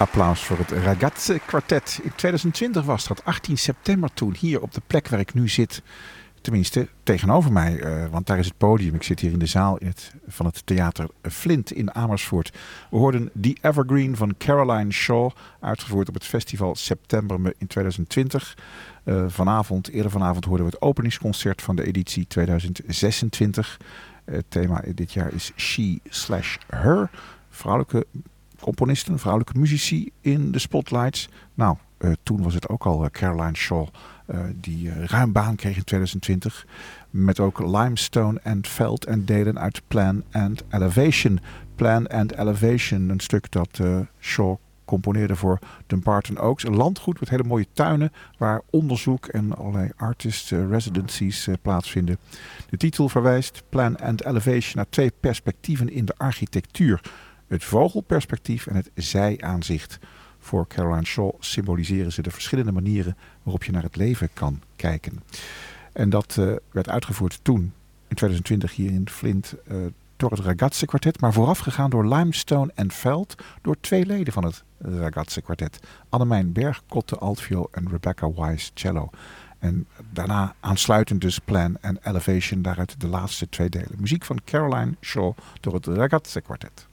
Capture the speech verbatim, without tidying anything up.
Applaus voor het Ragazze Quartet. In twintig twintig was dat, achttien september toen, hier op de plek waar ik nu zit. Tenminste, tegenover mij, uh, want daar is het podium. Ik zit hier in de zaal in het, van het theater Flint in Amersfoort. We hoorden The Evergreen van Caroline Shaw, uitgevoerd op het festival September in twintig twintig. Uh, vanavond, eerder vanavond hoorden we het openingsconcert van de editie twintig zesentwintig. Uh, het thema dit jaar is She slash Her. Vrouwelijke componisten, vrouwelijke muzici in de spotlights. Nou, uh, toen was het ook al uh, Caroline Shaw uh, die uh, ruim baan kreeg in twintig twintig. Met ook Limestone and Veld en delen uit Plan and Elevation. Plan and Elevation, een stuk dat uh, Shaw componeerde voor Dumbarton Oaks. Een landgoed met hele mooie tuinen waar onderzoek en allerlei artist uh, residencies uh, plaatsvinden. De titel verwijst, Plan and Elevation, naar twee perspectieven in de architectuur. Het vogelperspectief en het zijaanzicht. Voor Caroline Shaw symboliseren ze de verschillende manieren waarop je naar het leven kan kijken. En dat uh, werd uitgevoerd toen, in twintig twintig hier in Flint, uh, door het Ragazze Quartet. Maar voorafgegaan door Limestone and Veld, door twee leden van het Ragazze Quartet. Annemijn Berg, kotte, altviool en Rebecca Wise, cello. En daarna aansluitend dus Plan and Elevation, daaruit de laatste twee delen. Muziek van Caroline Shaw door het Ragazze Quartet.